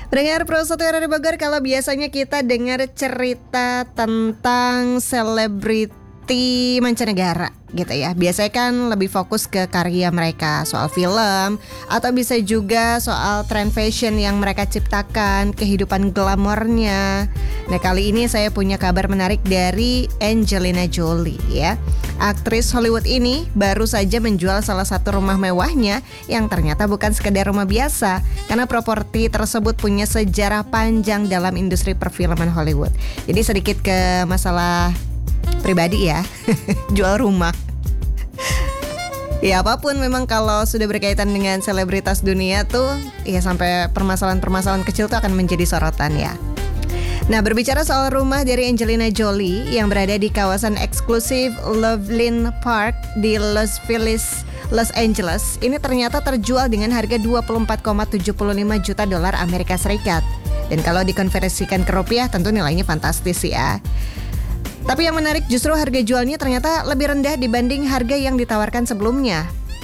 Pendengar Pro 1 RRI Bogor, kalau biasanya kita dengar cerita tentang selebriti mancanegara gitu ya, biasanya kan lebih fokus ke karya mereka, soal film, atau bisa juga soal tren fashion yang mereka ciptakan, kehidupan glamornya. Nah, kali ini saya punya kabar menarik dari Angelina Jolie ya. Aktris Hollywood ini baru saja menjual salah satu rumah mewahnya yang ternyata bukan sekedar rumah biasa, karena properti tersebut punya sejarah panjang dalam industri perfilman Hollywood. Jadi sedikit ke masalah pribadi ya, jual rumah. Ya apapun memang kalau sudah berkaitan dengan selebritas dunia tuh, ya sampai permasalahan-permasalahan kecil tuh akan menjadi sorotan ya. Nah, berbicara soal rumah dari Angelina Jolie yang berada di kawasan eksklusif Loveland Park di Los Feliz, Los Angeles, ini ternyata terjual dengan harga 24,75 juta dolar Amerika Serikat. Dan kalau dikonversikan ke rupiah tentu nilainya fantastis ya. Tapi yang menarik justru harga jualnya ternyata lebih rendah dibanding harga yang ditawarkan sebelumnya.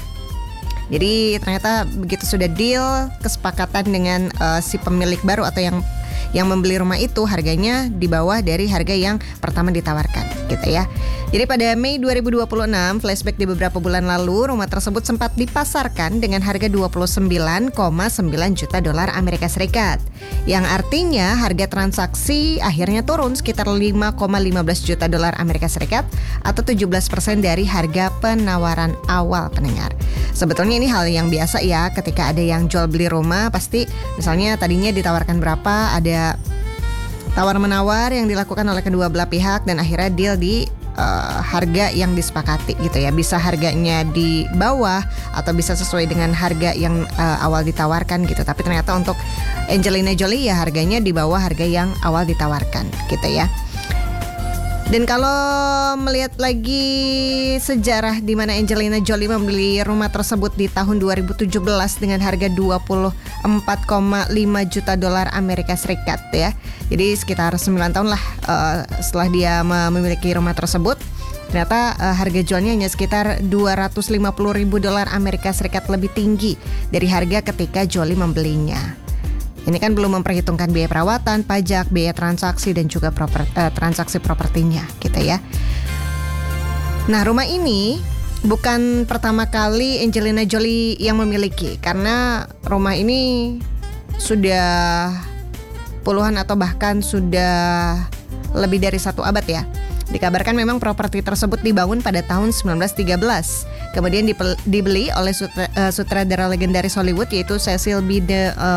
Jadi ternyata begitu sudah deal, kesepakatan dengan si pemilik baru atau yang membeli rumah itu, harganya di bawah dari harga yang pertama ditawarkan gitu ya. Jadi pada Mei 2026, flashback di beberapa bulan lalu, rumah tersebut sempat dipasarkan dengan harga 29,9 juta dolar Amerika Serikat. Yang artinya harga transaksi akhirnya turun sekitar 5,15 juta dolar Amerika Serikat atau 17% dari harga penawaran awal, pendengar. Sebetulnya ini hal yang biasa ya, ketika ada yang jual beli rumah pasti misalnya tadinya ditawarkan berapa, ada tawar-menawar yang dilakukan oleh kedua belah pihak dan akhirnya deal di harga yang disepakati gitu ya. Bisa harganya di bawah atau bisa sesuai dengan harga yang awal ditawarkan gitu. Tapi ternyata untuk Angelina Jolie ya harganya di bawah harga yang awal ditawarkan gitu ya. Dan kalau melihat lagi sejarah di mana Angelina Jolie membeli rumah tersebut di tahun 2017 dengan harga 24,5 juta dolar Amerika Serikat ya. Jadi sekitar 9 tahun lah setelah dia memiliki rumah tersebut, ternyata harga jualnya hanya sekitar 250 ribu dolar Amerika Serikat lebih tinggi dari harga ketika Jolie membelinya. Ini kan belum memperhitungkan biaya perawatan, pajak, biaya transaksi dan juga transaksi propertinya gitu ya. Nah, rumah ini bukan pertama kali Angelina Jolie yang memiliki, karena rumah ini sudah puluhan atau bahkan sudah lebih dari 1 abad ya. Dikabarkan memang properti tersebut dibangun pada tahun 1913. Kemudian dibeli oleh sutradara legendaris Hollywood yaitu Cecil B.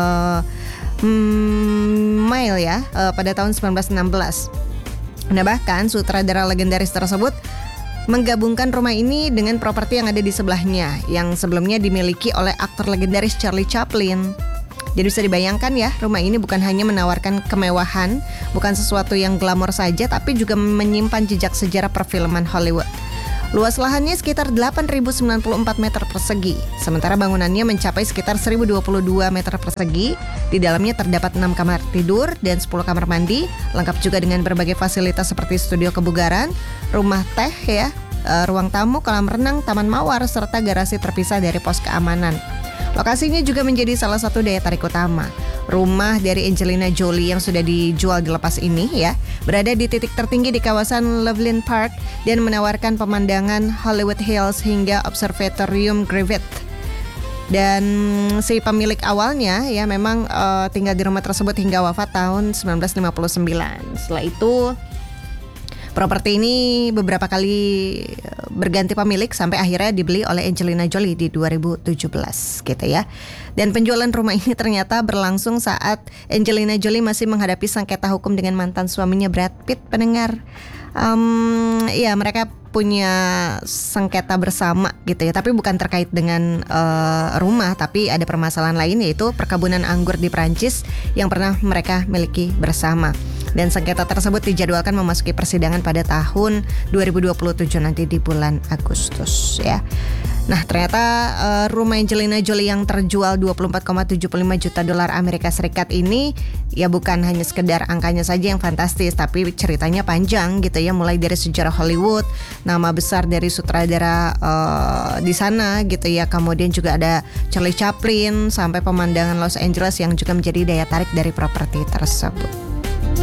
DeMille ya pada tahun 1916. Nah, bahkan sutradara legendaris tersebut menggabungkan rumah ini dengan properti yang ada di sebelahnya yang sebelumnya dimiliki oleh aktor legendaris Charlie Chaplin. Jadi bisa dibayangkan ya, rumah ini bukan hanya menawarkan kemewahan, bukan sesuatu yang glamor saja, tapi juga menyimpan jejak sejarah perfilman Hollywood. Luas lahannya sekitar 8.094 meter persegi, sementara bangunannya mencapai sekitar 1.022 meter persegi. Di dalamnya terdapat 6 kamar tidur dan 10 kamar mandi, lengkap juga dengan berbagai fasilitas seperti studio kebugaran, rumah teh ya, ruang tamu, kolam renang, taman mawar, serta garasi terpisah dari pos keamanan. Lokasinya juga menjadi salah satu daya tarik utama. Rumah dari Angelina Jolie yang sudah dijual dilepas ini ya, berada di titik tertinggi di kawasan Loveland Park dan menawarkan pemandangan Hollywood Hills hingga Observatorium Griffith. Dan si pemilik awalnya ya memang tinggal di rumah tersebut hingga wafat tahun 1959. Setelah itu properti ini beberapa kali berganti pemilik sampai akhirnya dibeli oleh Angelina Jolie di 2017 gitu ya. Dan penjualan rumah ini ternyata berlangsung saat Angelina Jolie masih menghadapi sengketa hukum dengan mantan suaminya Brad Pitt, pendengar. Ya mereka punya sengketa bersama gitu ya, tapi bukan terkait dengan rumah, tapi ada permasalahan lain yaitu perkebunan anggur di Prancis yang pernah mereka miliki bersama. Dan sengketa tersebut dijadwalkan memasuki persidangan pada tahun 2027 nanti di bulan Agustus ya. Nah, ternyata rumah Angelina Jolie yang terjual 24,75 juta dolar Amerika Serikat ini ya bukan hanya sekedar angkanya saja yang fantastis, tapi ceritanya panjang gitu ya, mulai dari sejarah Hollywood, nama besar dari sutradara di sana gitu ya, kemudian juga ada Charlie Chaplin sampai pemandangan Los Angeles yang juga menjadi daya tarik dari properti tersebut.